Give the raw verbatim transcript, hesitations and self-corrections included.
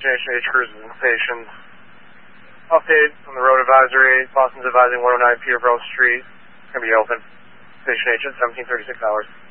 Destination H cruises and stations. Update on the road advisory. Boston's advising one oh nine Peterborough Street. It's going to be open. Station H at seventeen thirty-six hours.